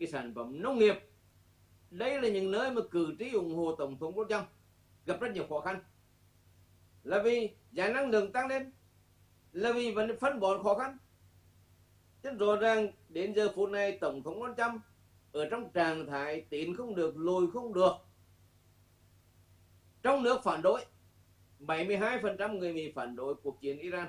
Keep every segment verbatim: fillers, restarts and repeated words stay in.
cái sản phẩm nông nghiệp. Đây là những nơi mà cử tri ủng hộ Tổng thống Donald Trump gặp rất nhiều khó khăn, là vì giá năng lượng tăng lên, là vì vấn đề phân bón khó khăn. Chứ rõ ràng đến giờ phút này Tổng thống Donald Trump ở trong trạng thái tiến không được, lùi không được. Trong nước phản đối, bảy mươi hai phần trăm người Mỹ phản đối cuộc chiến Iran,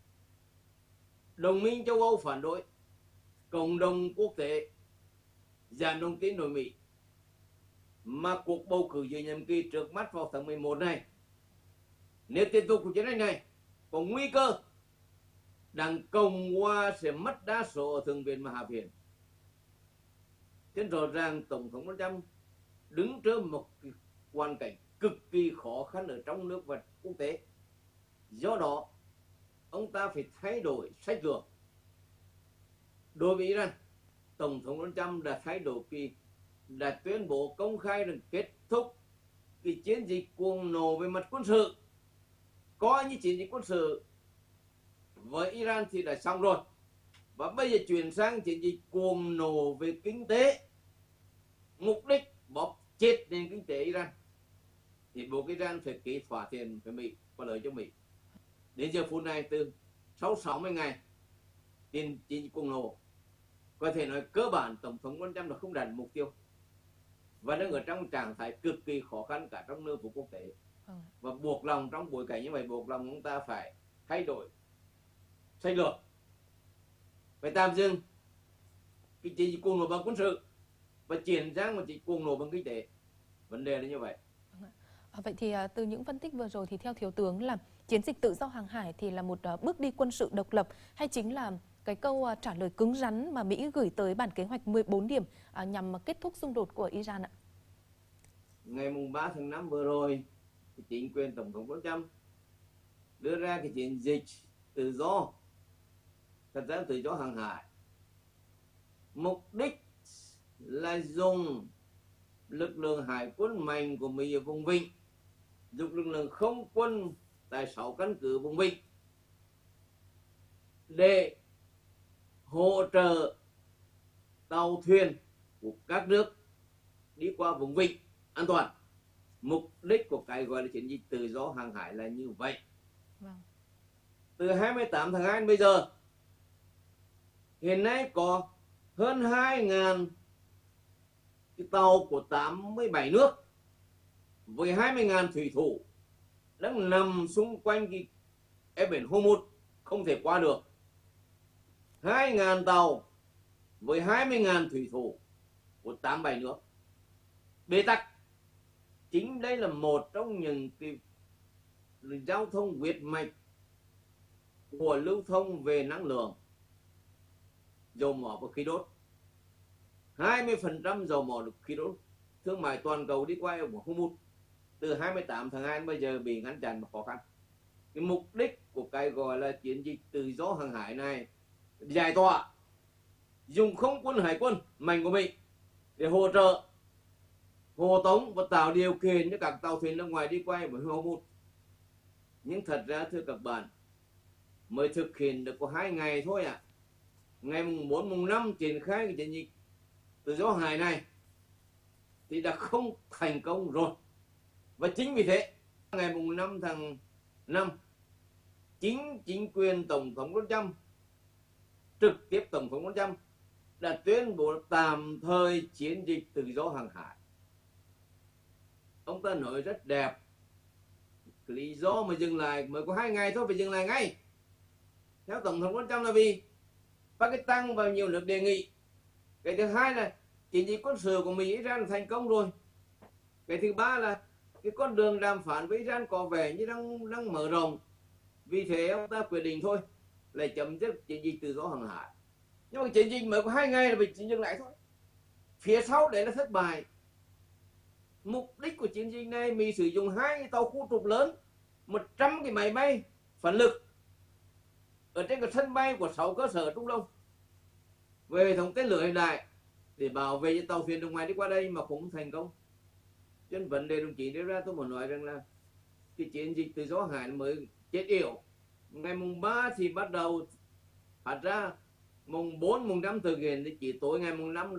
đồng minh châu Âu phản đối, cộng đồng quốc tế giảm đồng tin đối Mỹ. Mà cuộc bầu cử giữa nhiệm kỳ trước mắt vào tháng mười một này, nếu tiếp tục cuộc chiến tranh này, có nguy cơ Đảng Cộng Hòa sẽ mất đa số ở Thượng viện và Hạ viện. Nên rõ ràng Tổng thống Donald Trump đứng trước một hoàn cảnh cực kỳ khó khăn ở trong nước và quốc tế. Do đó, ông ta phải thay đổi sách lược. Đối với Iran, Tổng thống Donald Trump đã thay đổi kỳ, đã tuyên bố công khai rằng kết thúc cái chiến dịch cuồng nổ về mặt quân sự. Coi như chiến dịch quân sự với Iran thì đã xong rồi, và bây giờ chuyển sang chiến dịch cuồng nổ về kinh tế, mục đích bóp chết nền kinh tế Iran. Thì buộc Iran phải ký thỏa thuận với Mỹ, có lợi cho Mỹ. Đến giờ phút này, từ sau sáu mươi ngày chiến dịch cuồng nổ, có thể nói cơ bản Tổng thống Donald Trump là không đạt mục tiêu và đang ở trong trạng thái cực kỳ khó khăn cả trong nước và quốc tế. Và buộc lòng trong bối cảnh như vậy, buộc lòng chúng ta phải thay đổi sách lược, phải tạm dừng cái chiến dịch cuồng nổ bằng quân sự và chuyển sang một chiến dịch cuồng nổ bằng kinh tế. Vấn đề là như vậy. Vậy thì từ những phân tích vừa rồi thì theo Thiếu tướng là chiến dịch tự do hàng hải thì là một bước đi quân sự độc lập, hay chính là cái câu trả lời cứng rắn mà Mỹ gửi tới bản kế hoạch mười bốn điểm nhằm kết thúc xung đột của Iran ạ? Ngày ba tháng năm vừa rồi, thì chính quyền Tổng thống Donald Trump đưa ra cái chiến dịch tự do, thật ra tự do hàng hải. Mục đích là dùng lực lượng hải quân mạnh của Mỹ ở vùng Vịnh, dùng lực lượng không quân tại sáu căn cứ vùng Vịnh để hỗ trợ tàu thuyền của các nước đi qua vùng Vịnh an toàn. Mục đích của cái gọi là chiến dịch tự do hàng hải là như vậy. Vâng. Từ hai mươi tám tháng hai đến bây giờ, hiện nay có hơn hai nghìn cái tàu của tám mươi bảy nước với hai mươi nghìn thủy thủ đang nằm xung quanh cái eo biển Hormuz, không thể qua được. hai nghìn tàu với hai mươi nghìn thủy thủ của tám mươi bảy nước bế tắc. Chính đây là một trong những cái giao thông huyết mạch của lưu thông về năng lượng, dầu mỏ và khí đốt. hai mươi phần trăm dầu mỏ được khí đốt thương mại toàn cầu đi qua eo biển Hormuz từ hai mươi tám tháng hai đến bây giờ bị ngăn chặn và khó khăn. Cái mục đích của cái gọi là chiến dịch tự do hàng hải này giải tỏa, dùng không quân hải quân mạnh của Mỹ để hỗ trợ, hộ tống và tạo điều kiện cho các tàu thuyền nước ngoài đi qua biển Hormuz. Nhưng thật ra thưa các bạn, mới thực hiện được có hai ngày thôi ạ. À. Ngày mùng bốn, mùng năm triển khai cái chiến dịch tự do hải này thì đã không thành công rồi. Và chính vì thế, ngày mùng năm tháng năm, chính chính quyền Tổng thống Donald Trump, trực tiếp Tổng thống Donald Trump đã tuyên bố tạm thời chiến dịch tự do hàng hải. Ông ta nói rất đẹp, lý do mà dừng lại mới có hai ngày thôi, phải dừng lại ngay. Theo Tổng thống Donald Trump là vì Pakistan và nhiều nước đề nghị. Cái thứ hai là chiến dịch quân sự của Mỹ Iran thành công rồi. Cái thứ ba là cái con đường đàm phán với Iran có vẻ như đang đang mở rộng. Vì thế ông ta quyết định thôi là chấm dứt chiến dịch tự do hàng hải. Nhưng mà chiến dịch mới có hai ngày là bị dừng lại thôi. Phía sau đấy là thất bại. Mục đích của chiến dịch này, Mỹ sử dụng hai tàu khu trục lớn, một trăm cái máy bay phản lực ở trên cái sân bay của sáu cơ sở Trung Đông về hệ thống tên lửa hiện đại để bảo vệ cho tàu thuyền nước ngoài đi qua đây mà cũng thành công. Cho nên vấn đề đồng chí đưa ra, tôi muốn nói rằng là cái chiến dịch tự do hải mới chết yểu. Ngày mùng ba thì bắt đầu phát ra, mùng bốn, mùng năm thực hiện thì chỉ tối ngày mùng năm